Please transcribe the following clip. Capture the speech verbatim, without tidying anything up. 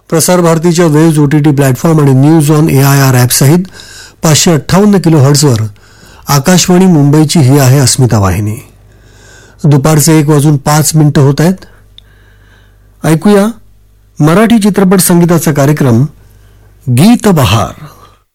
प्रसार भारतीच्या waves OTT platform आणि news on A I R ॲपसहित पाचशे अठ्ठावन्न किलो हर्ट्झवर आकाशवाणी मुंबईची ही आहे अस्मिता वाहिनी. दुपारचे एक वाजून पाच मिनिटं होत आहेत. ऐकूया मराठी चित्रपट संगीताचा कार्यक्रम गीत बहार.